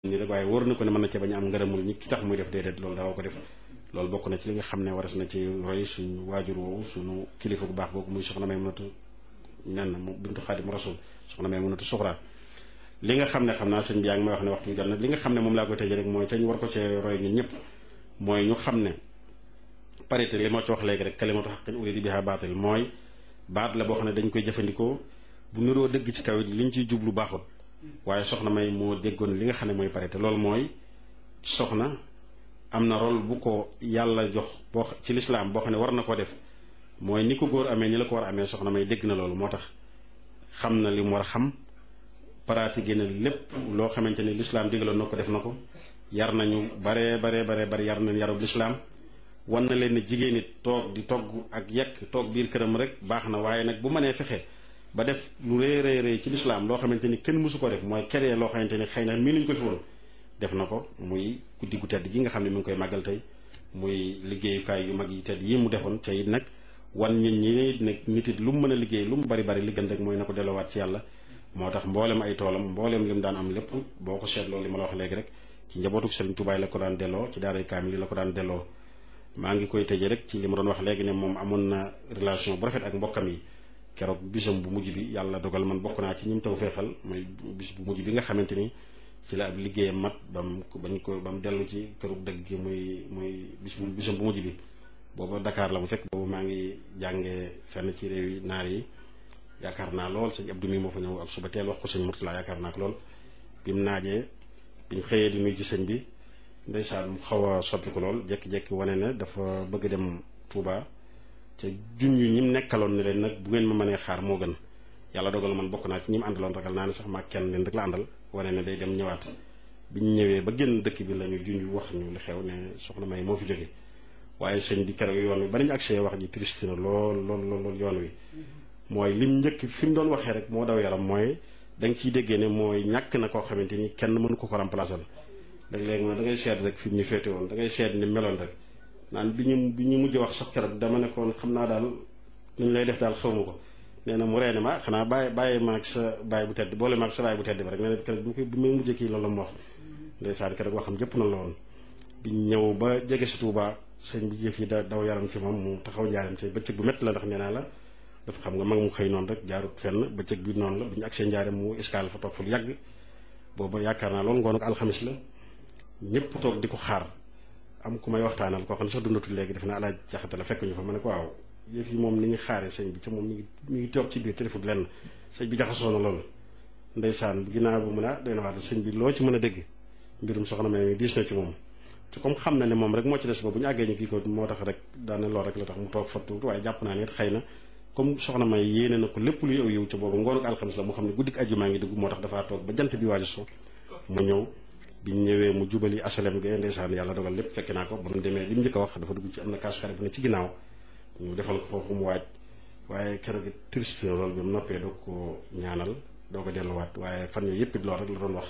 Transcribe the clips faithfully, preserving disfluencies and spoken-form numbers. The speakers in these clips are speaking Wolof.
ñi rek waaye wóor na ko ne mën na cee bañ a am ngërëmul ñi ki tax muy def déedéet loolu daaw ko def loolu bokk na ci li nga xam ne waras na ci roy suñu waajur woowu suñu kilifa bu baax googu muy soxna Maymunatu nen mu bintu Xaadimu Rasuul soxna Maymunatu Suxra li nga xam ne xam naa sëñ bi yaa ngi may wax ne waxtu bi jot na li nga xam ne moom laa koy tëjee rek mooy te ñu war ko cee roy ñun ñëpp mooy ñu xam ne parité li ma ci wax léegi rek kalimatu haqqin urida biha baatil mooy baat la boo xam ne dañ koy jëfandikoo bu niroo dëgg ci kaw it liñ ciy jublu baaxut waaye soxna May moo déggoon li nga xam ne mooy parité loolu mooy soxna am na rôle bu ko yàlla jox boo ci lislaam boo xam ne war na ko def mooy ni ko góor amee ni la ko war a amee soxna May dégg na loolu moo tax xam na li mu war a xam pratiqué na lépp loo xamante ni lislaam digaloon na ko def na ko yar nañu baree baree baree bari yar nañ yarub lislaam wan na leen ne jigéen it toog di togg ak yekk toog biir këram rek baax na waaye nag bu mënee fexe ba def lu rëy rëy rëy ci lislaam loo xamante ni kenn mësu ko def mooy keree loo xamante ni xëy na mii nuñ ko fi woon def na ko muy guddi gu tedd gi nga xam ne mi ngi koy màggal tey muy liggéeyukaay yu mag yi tedd yi mu defoon ca it nag wan nit ñi nag nit it lu mu mën a liggéey lu mu bari bari li gën rek mooy na ko delloowaat ci yàlla moo tax mboolem ay toolam mboolem li mu daan am lépp boo ko seetloo li ma la wax léegi rek ci njabootuk Sëriñ Tuubaa la ko daan delloo ci daaray kaamil la ko daan delloo maa ngi koy tëjee rek ci li ma doon wax léegi ne moom amoon na relation bu rafet ak mbokkam yi keroog bisam bu mujj bi yàlla dogal man bokk naa ci ñi mu taw feexal mooy bis bu mujj bi nga xamante ni ci la ab liggéeyam mat bam bañ ko ba mu dellu ci këru dëgg gi muy muy bis bu bisam bu mujj bi booba Dakar la mu fekk boobu maa ngi jàngee fenn ci réew yi naar yi yaakaar naa lool sëñ Abdou mi moo fa ñëw ak suba teel wax ko sëñ Murtala yaakaar naa ko lool bi mu naajee biñ xëyee di nuyu ci sëñ bi ndeysaan mu xaw a soppi ko lool jekki-jekki wane ne dafa bëgg dem Touba te junj ñi mu nekkaloon ne leen nag bu ngeen ma mënee xaar moo gën yàlla dogal man bokk naa ci ñi mu àndaloon ragal naa ne sax maa kenn leen rek la àndal wane ne day dem ñëwaat bi ñu ñëwee ba génn dëkk bi la ñu junj wax ñu li xew ne soxna May moo fi jóge waaye sëñ bi keroog yoon wi ba nañu accès wax ji triste na lool lool lool yoon wi mooy lim njëkk fi mu doon waxee rek moo daw yaram mooy da nga ciy déggee ne mooy ñàkk na koo xamante ni kenn mënu ko ko remplacer léeg-léeg moom da ngay seet rek fi mu ñu féete woon da ngay seet ni meloon rek naan bi ñu bi ñu mujj wax sax keroog dama nekkoon xam naa daal nu ñu lay def daal xaw ma ko nee na mu reene ma xanaa bàyyi bàyyi maag sa bàyyi bu tedd boole maag sa bàyyi bu tedd bi rek nee na keroog bi bi may mujjee kii loolu la mu wax ndeysaan keroog waxam jëpp na la woon bi ñëw ba jege si Touba sëñ bi jëf yi da daw yaram ci moom mu taxaw njaaram te bëccëg bu métti la ndax nee naa la dafa xam nga mag mu xëy noonu rek jaarut fenn bëccëg bi noonu la bu ñu agsee njaaram mu escale fa toog fa lu yàgg booba yaakaar naa loolu ngoonu ko alxamis la ñëpp toog di ko xaar am ku may waxtaanal koo xam ne sax dundatul léegi def na alaaj jaxate la fekk ñu fa ma ne ko waaw yëf yi moom ni ñu xaaree sëñ bi ca moom mi ngi mi ngi toog ci biir téléphone lenn sëñ bi jaxasoo na loolu ndeysaan ginnaaw bu mu ne ah doy na waat sëñ bi loo ci mën a dégg mbirum soxna May diis na ci moom te comme xam na ne moom rek moo ci des ba bu ñu àggee ñu kii ko moo tax rek daane lool rek la tax mu toog fa tuuti waaye jàpp naa ne it xëy na comme soxna May yéene na ko lépp luy aw yiw ca boobu ngoonu ko alxamis la mu xam ne guddik àjjuma ngi dugg moo tax dafaa toog ba jant bi waaju so mu ñëw bi ñu ñëwee mu jubali asalem ge ndeysaan yàlla dogal lépp fekk naa ko ba mu demee li mu njëkk a wax dafa dugg ci am na kaas xarit bu ne ci ginnaaw ñu defal ko foofu mu waaj waaye keroog triste loolu bi mu noppee doo ko ñaanal doo ko delluwaat waaye fan yooyu yëpp it loolu rek la doon wax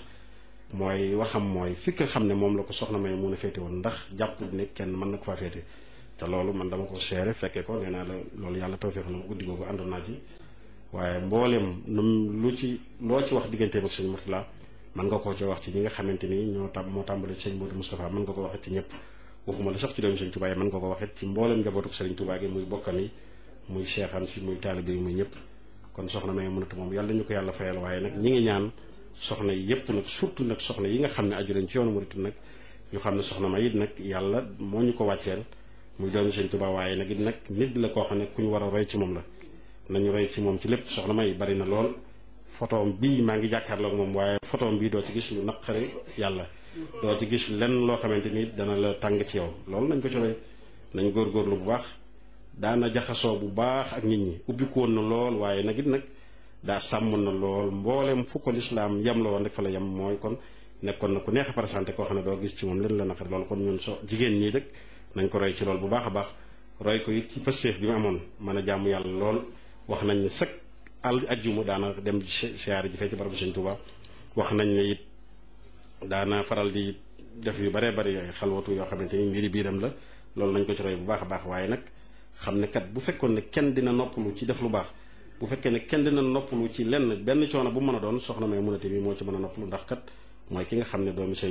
mooy waxam mooy fi nga xam ne moom la ko soxna May mun a féete woon ndax jàpp ne kenn mën na ko faa féete te loolu man dama ko seere fekkee ko nee naa la loolu yàlla tawfeex la mu guddi googu àndoon naa ci waaye mboolem nu lu ci loo ci wax digganteem ak sëñ Murtala mën nga koo ci wax ci ñi nga xamante ni ñoo tam moo tàmbale ci sëñ Modou Moustapha mën nga ko waxit ci ñëpp waxuma la sax ci doomu sëñ Touba yi mën nga ko waxit ci mboolem njabootuk sëriñ Touba gi muy bokkam yi muy seexam si muy taalibe yi muy ñëpp kon soxna May mënatu moom yàlla ñu ko yàlla fayal waaye nag ñi ngi ñaan soxna yi yëpp nag surtout nag soxna yi nga xam ne aju lañ ci yoonu murit nag ñu xam ne soxna May it nag yàlla moo ñu ko wàcceel muy doomu sëñ Touba waaye nag it nag nit la koo xam ne ku ñu war a roy ci moom la nañu roy ci moom ci lépp soxna May bari na lool photoom bii maa ngi jàkkaarloog moom waaye photoom bii doo ci gis lu naqari yàlla doo ci gis lenn loo xamante ni dana la tàng ci yow loolu nañ ko ci roy nañ góorgóorlu bu baax daana jaxasoo bu baax ak nit ñi ubbi ko woon na lool waaye nag it nag daa sàmm na lool mboolem fu ko lislaam yem la woon rek fa la yem mooy kon nekkoon na ku neex a présenté koo xam ne doo gis ci moom leen la naqari loolu kon ñun so jigéen ñii rek nañ ko roy ci lool bu baax a baax roy ko it ci pëstéef bi mu amoon mën a jàmm yàlla lool wax nañ ne sëkk al ajjuma daana dem siyaare ji fee ci barabu sëñ Touba wax nañ ne it daana faral di def yu baree bari ay xalwatu yoo xamante ni mbiri biiram la loolu nañ ko ci roy bu baax a baax waaye nag xam ne kat bu fekkoon ne kenn dina noppalu ci def lu baax bu fekkee ne kenn dina noppalu ci lenn benn coono bu mën a doon soxna May munate bi moo ci mën a noppalu ndax kat mooy ki nga xam ne doomi